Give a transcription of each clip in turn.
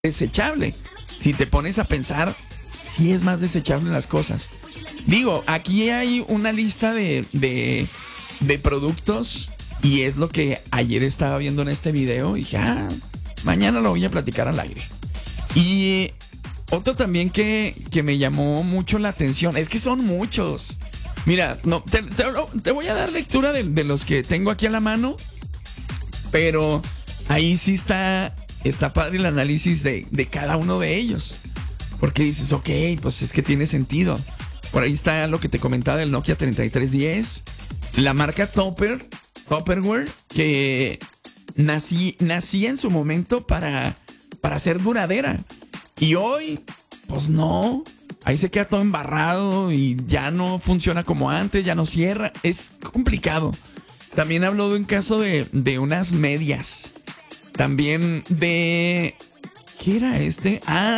desechable. Si te pones a pensar, sí es más desechable las cosas. Digo, aquí hay una lista de productos y es lo que ayer estaba viendo en este video y dije, mañana lo voy a platicar al aire. Y otro también que me llamó mucho la atención, es que son muchos. Mira, no, te voy a dar lectura de los que tengo aquí a la mano, pero ahí sí está padre el análisis de cada uno de ellos. Porque dices, ok, pues es que tiene sentido. Por ahí está lo que te comentaba del Nokia 3310. La marca Tupperware, que nacía en su momento para ser duradera. Y hoy, pues no. Ahí se queda todo embarrado y ya no funciona como antes, ya no cierra. Es complicado. También habló de un caso de unas medias. También de... ¿Qué era este?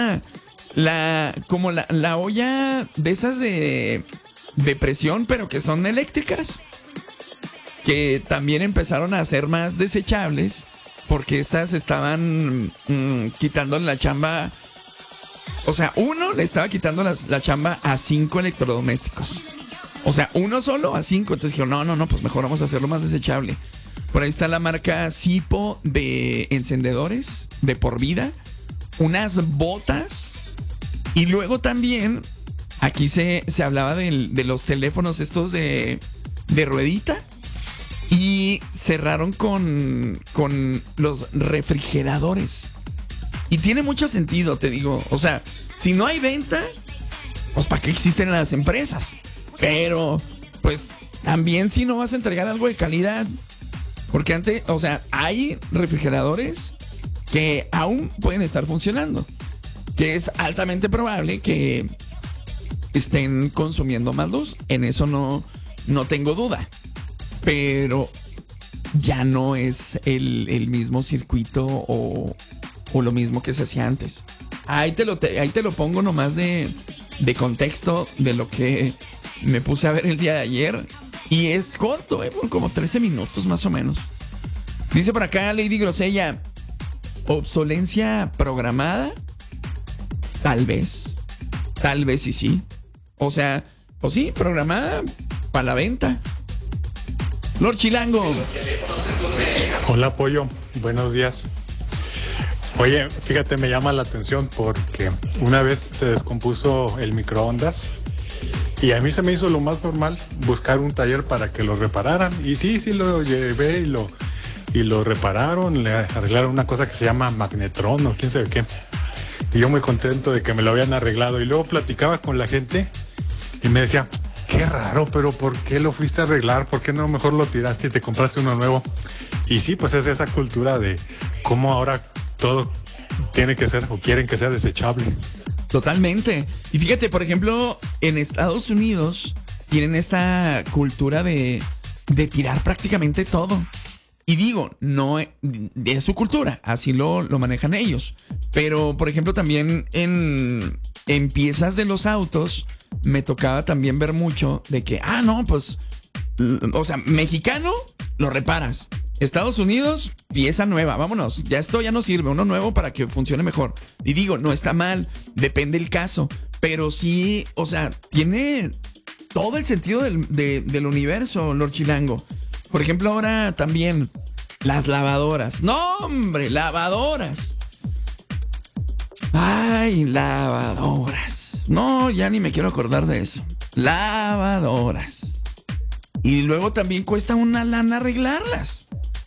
La olla de esas de presión, pero que son eléctricas. Que también empezaron a ser más desechables porque estas estaban quitándole la chamba. O sea, uno le estaba quitando la chamba a 5 electrodomésticos. O sea, uno solo a 5. Entonces dijeron, no, pues mejor vamos a hacerlo más desechable. Por ahí está la marca Zippo de encendedores de por vida. Unas botas. Y luego también, aquí se hablaba de los teléfonos estos de ruedita. Y cerraron con los refrigeradores. Y tiene mucho sentido, te digo. O sea, si no hay venta, pues ¿para qué existen las empresas? Pero, pues, también si no vas a entregar algo de calidad. Porque antes, o sea, hay refrigeradores que aún pueden estar funcionando. Que es altamente probable que estén consumiendo más luz. En eso no tengo duda. Pero ya no es el mismo circuito o lo mismo que se hacía antes. Ahí te lo pongo nomás de contexto de lo que me puse a ver el día de ayer. Y es corto, por como 13 minutos más o menos. Dice por acá Lady Grosella, obsolencia programada. Tal vez y sí. O sea, pues sí, programada para la venta. Lord Chilango. Hola, Pollo. Buenos días. Oye, fíjate, me llama la atención porque una vez se descompuso el microondas y a mí se me hizo lo más normal buscar un taller para que lo repararan. Y sí, lo llevé y lo repararon, le arreglaron una cosa que se llama magnetrón o quién sabe qué. Y yo muy contento de que me lo habían arreglado. Y luego platicaba con la gente y me decía, qué raro, pero ¿por qué lo fuiste a arreglar? ¿Por qué no mejor lo tiraste y te compraste uno nuevo? Y sí, pues es esa cultura de cómo ahora todo tiene que ser o quieren que sea desechable. Totalmente. Y fíjate, por ejemplo, en Estados Unidos tienen esta cultura de tirar prácticamente todo. Y digo, no es su cultura, así lo manejan ellos. Pero, por ejemplo, también en piezas de los autos me tocaba también ver mucho de que, no, pues, o sea, mexicano, lo reparas. Estados Unidos, pieza nueva, vámonos. Ya esto ya no sirve, uno nuevo para que funcione mejor. Y digo, no está mal, depende el caso. Pero sí, o sea, tiene todo el sentido del universo, Lord Chilango. Por ejemplo, ahora también las lavadoras. ¡No, hombre! ¡Lavadoras! ¡Ay, lavadoras! No, ya ni me quiero acordar de eso. Lavadoras. Y luego también cuesta una lana arreglarlas.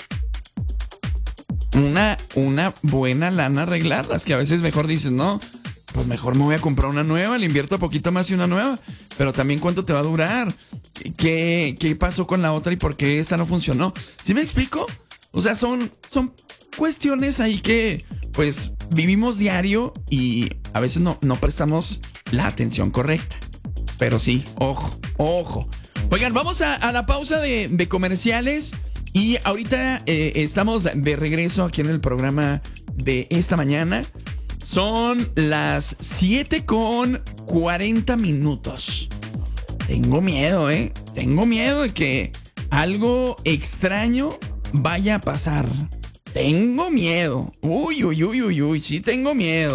Una buena lana arreglarlas, que a veces mejor dices, no, pues mejor me voy a comprar una nueva, le invierto poquito más y una nueva. Pero también cuánto te va a durar. ¿Qué pasó con la otra y por qué esta no funcionó? ¿Sí me explico? O sea, son cuestiones ahí que pues vivimos diario y a veces no prestamos la atención correcta. Pero sí, ojo. Oigan, vamos a la pausa de comerciales y ahorita estamos de regreso aquí en el programa de esta mañana. Son las 7:40. Tengo miedo, Tengo miedo de que algo extraño vaya a pasar. Tengo miedo. Uy, sí tengo miedo.